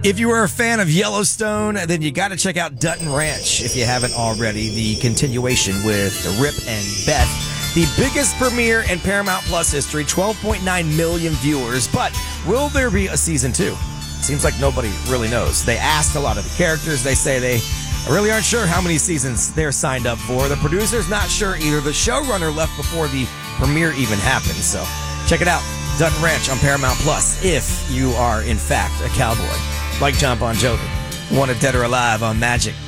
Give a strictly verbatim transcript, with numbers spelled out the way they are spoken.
If you are a fan of Yellowstone, then you got to check out Dutton Ranch if you haven't already. The continuation with Rip and Beth. The biggest premiere in Paramount Plus history, twelve point nine million viewers. But will there be a season two? Seems like nobody really knows. They asked a lot of the characters. They say they really aren't sure how many seasons they're signed up for. The producer's not sure either. The showrunner left before the premiere even happened. So check it out. Dutton Ranch on Paramount Plus if you are, in fact, a cowboy. Like John Bon Jovi. Wanted Dead or Alive on Magic.